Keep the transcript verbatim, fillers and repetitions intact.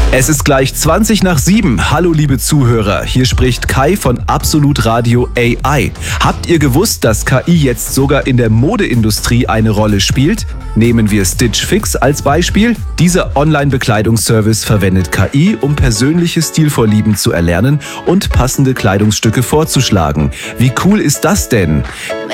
Es ist gleich zwanzig nach sieben. Hallo liebe Zuhörer, hier spricht Kai von Absolut Radio A I. Habt ihr gewusst, dass K I jetzt sogar in der Modeindustrie eine Rolle spielt? Nehmen wir Stitch Fix als Beispiel. Dieser Online-Bekleidungsservice verwendet K I, um persönliche Stilvorlieben zu erlernen und passende Kleidungsstücke vorzuschlagen. Wie cool ist das denn?